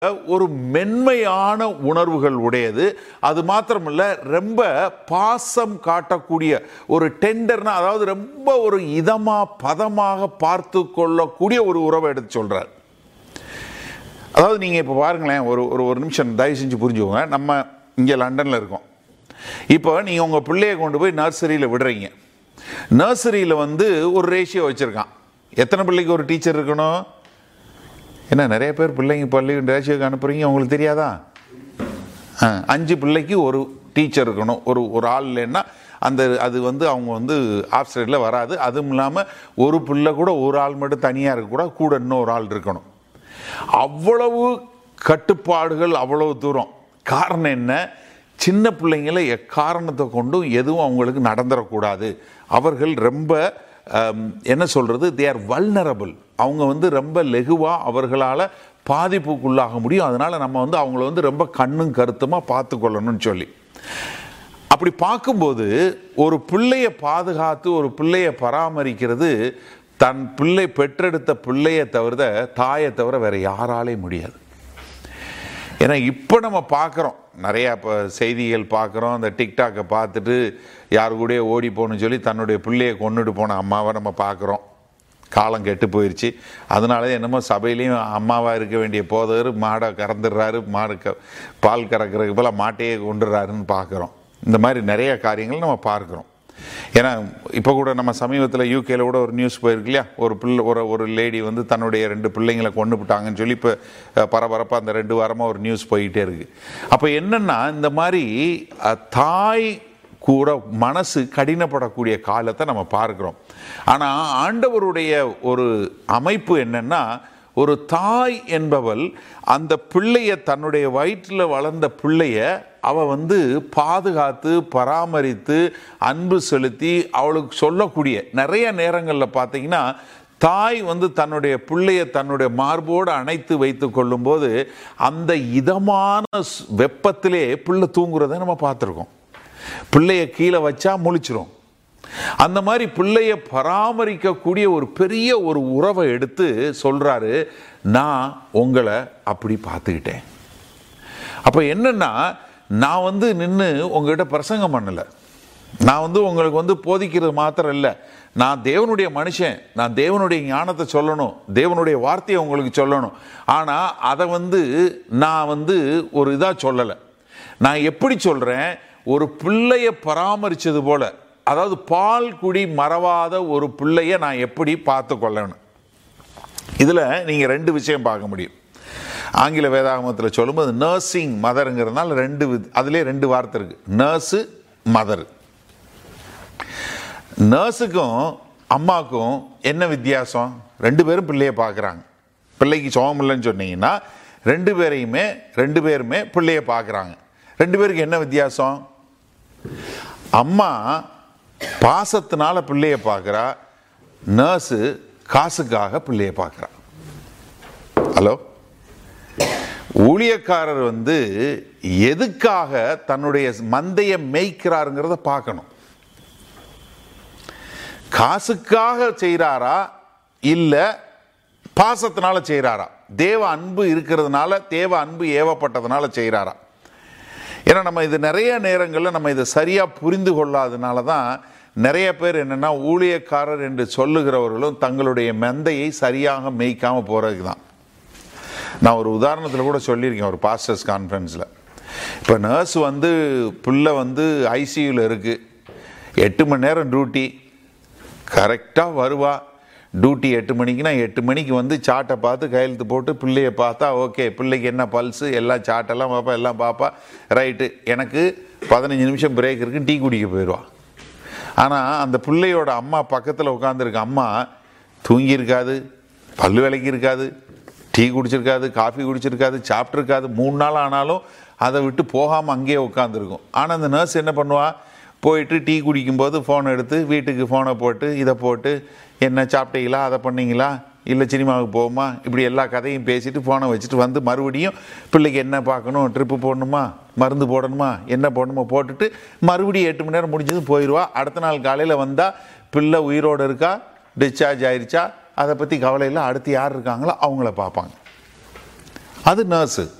ஒரு மென்மையான உணர்வுகள் உடையது. அது மாத்திரமல்ல, ரொம்ப பாசம் காட்டக்கூடிய ஒரு டெண்டர்னா, அதாவது ரொம்ப ஒரு இதமா பதமாக பார்த்து கொள்ளக்கூடிய ஒரு உறவை எடுத்து சொல்றார். அதாவது நீங்க இப்ப பாருங்களேன், ஒரு நிமிஷம் தயவு செஞ்சு புரிஞ்சுக்கோங்க. நம்ம இங்க லண்டன்ல இருக்கோம். இப்போ நீங்க உங்க பிள்ளையை கொண்டு போய் நர்சரியில விடுறீங்க. நர்சரியில ஒரு ரேஷியோ வச்சிருக்கான். எத்தனை பிள்ளைக்கு ஒரு டீச்சர் இருக்கணும்? என்ன நிறைய பேர் பிள்ளைங்க பள்ளி ரேஷியோக்கு அனுப்புறீங்க, உங்களுக்கு தெரியாதா? 5 பிள்ளைக்கு ஒரு டீச்சர் இருக்கணும். ஒரு ஆள் இல்லைன்னா அது அவங்க ஆஃப் சைடில் வராது. அதுவும் இல்லாமல் ஒரு பிள்ளை கூட ஒரு ஆள் மட்டும் தனியாக இருக்கக்கூடாது, கூட இன்னொரு ஆள் இருக்கணும். அவ்வளவு கட்டுப்பாடுகள், அவ்வளவு தூரம். காரணம் என்ன? சின்ன பிள்ளைங்களை எக்காரணத்தை கொண்டும் எதுவும் அவங்களுக்கு நடந்துடக்கூடாது. அவர்கள் ரொம்ப என்ன சொல்றது, தே ஆர் வல்னரபிள். அவங்க ரொம்ப லெகுவா அவர்களால் பாதிப்புக்குள்ளாக முடியும். அதனால நம்ம அவங்கள ரொம்ப கண்ணும் கருத்துமா பார்த்து கொள்ளணும்னு சொல்லி, அப்படி பார்க்கும்போது ஒரு பிள்ளையை பாதுகாத்து ஒரு பிள்ளையை பராமரிக்கிறது தன் பிள்ளை பெற்றெடுத்த பிள்ளையை தவிர, தாயை தவிர வேற யாராலே முடியாது. ஏன்னா இப்போ நம்ம பார்க்குறோம், நிறையா இப்போ செய்திகள் பார்க்குறோம். அந்த டிக்டாக்கை பார்த்துட்டு யாரு கூட ஓடி போகணும்னு சொல்லி தன்னுடைய பிள்ளையை கொண்டுட்டு போன அம்மாவை நம்ம பார்க்குறோம். காலம் கெட்டு போயிடுச்சு. அதனால என்னமோ சபையிலையும் அம்மாவாக இருக்க வேண்டிய போதவர் மாடை கறந்துடுறாரு, பால் கறக்கிறதுக்கு போல மாட்டையே கொண்டுடுறாருன்னு பார்க்குறோம். இந்த மாதிரி நிறைய காரியங்கள் நம்ம பார்க்குறோம். ஏன்னா இப்போ கூட நம்ம சமீபத்தில் யூகேல கூட ஒரு நியூஸ் போயிருக்கு இல்லையா, ஒரு லேடி தன்னுடைய 2 பிள்ளைங்களை கொண்டு விட்டாங்கன்னு சொல்லி இப்போ பரபரப்பாக அந்த 2 வாரமாக ஒரு நியூஸ் போயிட்டே இருக்கு. அப்போ என்னன்னா, இந்த மாதிரி தாய் கூட மனசு கடினப்படக்கூடிய காலத்தை நம்ம பார்க்கிறோம். ஆனால் ஆண்டவருடைய ஒரு அமைப்பு என்னன்னா, ஒரு தாய் என்பவள் அந்த பிள்ளைய, தன்னுடைய வயிற்றில் வளர்ந்த பிள்ளைய அவ பாதுகாத்து பராமரித்து அன்பு செலுத்தி அவளுக்கு சொல்லக்கூடிய நிறைய நேரங்களில் பார்த்தீங்கன்னா, தாய் தன்னுடைய பிள்ளைய தன்னுடைய மார்போடு அணைத்து வைத்து கொள்ளும் போது அந்த இதமான வெப்பத்திலே பிள்ளை தூங்குறதை நம்ம பார்த்துருக்கோம். பிள்ளைய கீழே வச்சா முழிச்சிரும். அந்த மாதிரி பிள்ளைய பராமரிக்கக்கூடிய ஒரு பெரிய ஒரு உறவை எடுத்து சொல்றாரு, நான் உங்களை அப்படி பார்த்துக்கிட்டேன். அப்ப என்னன்னா, நான் நின்று உங்ககிட்ட பிரசங்கம் பண்ணல, நான் உங்களுக்கு போதிக்கிறது மாத்திரம் இல்லை, நான் தேவனுடைய மனுஷன், நான் தேவனுடைய ஞானத்தை சொல்லணும், தேவனுடைய வார்த்தையை உங்களுக்கு சொல்லணும். ஆனா அதை நான் ஒரு இதா சொல்லலை. நான் எப்படி சொல்றேன், ஒரு பிள்ளைய பராமரிச்சது போல, அதாவது பால் குடி மறவாத ஒரு பிள்ளைய நான் எப்படி பார்த்து கொள்ளணும். இதுல நீங்க 2 விஷயம் பார்க்க முடியும். ஆங்கில வேதாகமத்தில் சொல்லும்போது நர்சிங் மதருங்கிறதுனால அதுலேயே 2 வார்த்தை இருக்கு, நர்ஸு மதர். நர்ஸுக்கும் அம்மாவுக்கும் என்ன வித்தியாசம்? 2 பேரும் பிள்ளைய பார்க்குறாங்க. பிள்ளைக்கு சுகம் இல்லைன்னு சொன்னீங்கன்னா 2 பேருமே பிள்ளைய பார்க்குறாங்க. 2 பேருக்கு என்ன வித்தியாசம்? அம்மா பாசத்தினால பிள்ளைய பார்க்குறா, நர்ஸு காசுக்காக பிள்ளைய பார்க்குறா. ஹலோ, ஊழியக்காரர் எதுக்காக தன்னுடைய மந்தையை மேய்க்கிறாருங்கிறத பார்க்கணும். காசுக்காக செய்கிறாரா இல்ல பாசத்தினால செய்கிறாரா? தேவ அன்பு இருக்கிறதுனால, தேவ அன்பு ஏவப்பட்டதுனால செய்கிறாரா? ஏன்னா நம்ம இது நிறைய நேரங்களில் நம்ம இதை சரியா புரிந்து கொள்ளாதனால தான் நிறைய பேர் என்னன்னா, ஊழியக்காரர் என்று சொல்லுகிறவர்களும் தங்களுடைய மந்தையை சரியாக மேய்க்காம போறதுக்கு தான். நான் ஒரு உதாரணத்தில் கூட சொல்லியிருக்கேன் ஒரு பாஸ்டர்ஸ் கான்ஃபரன்ஸில். இப்போ நர்ஸ் பிள்ளை ஐசியூவில் இருக்கு, 8 மணி நேரம் டியூட்டி, கரெக்டாக வருவா. டியூட்டி 8 மணிக்குன்னா 8 மணிக்கு சாட்டை பார்த்து கையெழுத்து போட்டு பிள்ளைய பார்த்தா ஓகே, பிள்ளைக்கு என்ன பல்ஸு எல்லாம் சாட்டெல்லாம் பார்ப்பா, எல்லாம் பார்ப்பா, ரைட்டு. எனக்கு 15 நிமிஷம் பிரேக் இருக்கு, டீ குடிக்க போயிடுவா. ஆனால் அந்த பிள்ளையோட அம்மா பக்கத்தில் உட்காந்துருக்க அம்மா தூங்கியிருக்காது, பல்லு விலைக்கு இருக்காது, டீ குடிச்சிருக்காது, காஃபி குடிச்சிருக்காது, சாப்பிட்ருக்காது. 3 நாள் ஆனாலும் அதை விட்டு போகாமல் அங்கேயே உட்காந்துருக்கும். ஆனால் அந்த நர்ஸ் என்ன பண்ணுவா, போயிட்டு டீ குடிக்கும்போது ஃபோனை எடுத்து வீட்டுக்கு ஃபோனை போட்டு இதை போட்டு, என்ன சாப்பிட்டீங்களா, அதை பண்ணீங்களா, இல்லை சினிமாவுக்கு போகுமா, இப்படி எல்லா கதையும் பேசிட்டு ஃபோனை வச்சுட்டு மறுபடியும் பிள்ளைக்கு என்ன பார்க்கணும், ட்ரிப்பு போடணுமா, மருந்து போடணுமா, என்ன போடணுமோ போட்டுட்டு மறுபடியும் 8 மணி நேரம் முடிஞ்சது போயிடுவா. அடுத்த நாள் காலையில் வந்தால் பிள்ளை உயிரோடு இருக்கா, டிஸ்சார்ஜ் ஆயிடுச்சா, அதை பற்றி கவலை இல்லை, அடுத்து யார் இருக்காங்களோ அவங்கள பார்ப்பாங்க. அது நர்ஸு.